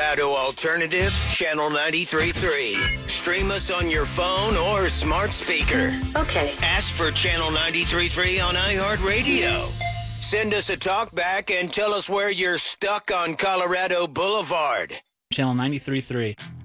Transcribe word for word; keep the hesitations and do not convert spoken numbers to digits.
Colorado Alternative, Channel ninety-three point three. Stream us on your phone or smart speaker. Okay. Ask for Channel ninety-three point three on iHeartRadio. Send us a talk back and tell us where you're stuck on Colorado Boulevard. Channel ninety-three point three.